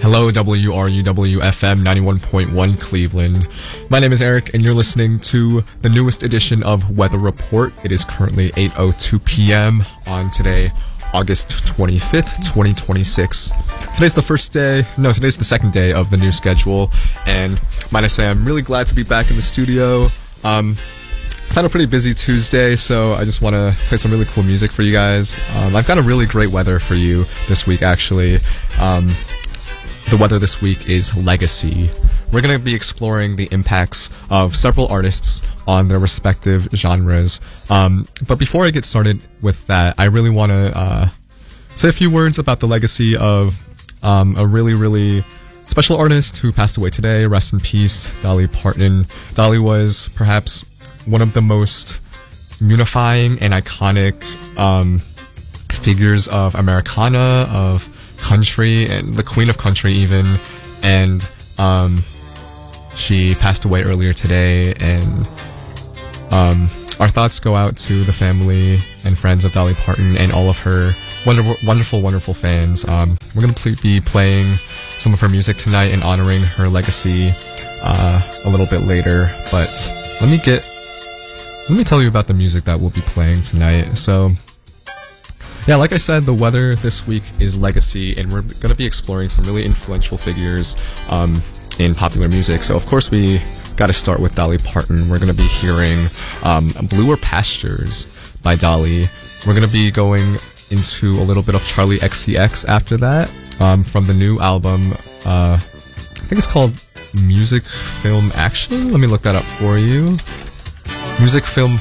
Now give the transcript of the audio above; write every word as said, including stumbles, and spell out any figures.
Hello, W R U W F M ninety-one point one Cleveland. My name is Eric, and you're listening to the newest edition of Weather Report. It is currently eight oh two p.m. on today, August twenty-fifth, twenty twenty-six. Today's the first day, no, today's the second day of the new schedule, and might I say I'm really glad to be back in the studio. Um, I've had a pretty busy Tuesday, so I just want to play some really cool music for you guys. Um, I've got a really great weather for you this week, actually. Um, the weather this week is legacy. We're going to be exploring the impacts of several artists on their respective genres. Um, but before I get started with that, I really want to uh, say a few words about the legacy of um, a really, really special artist who passed away today. Rest in peace, Dolly Parton. Dolly was perhaps one of the most unifying and iconic um, figures of Americana, of country, and the queen of country even. And um, she passed away earlier today, and um, our thoughts go out to the family and friends of Dolly Parton and all of her wonderful, wonderful, wonderful fans. Um, we're going to pl- be playing some of her music tonight and honoring her legacy uh, a little bit later. But let me get Let me tell you about the music that we'll be playing tonight. So, yeah, like I said, the weather this week is legacy, and we're going to be exploring some really influential figures um, in popular music. So, of course, we got to start with Dolly Parton. We're going to be hearing um, Bluer Pastures by Dolly. We're going to be going into a little bit of Charlie X C X after that um, from the new album. Uh, I think it's called Music Film Action. Let me look that up for you. Music Film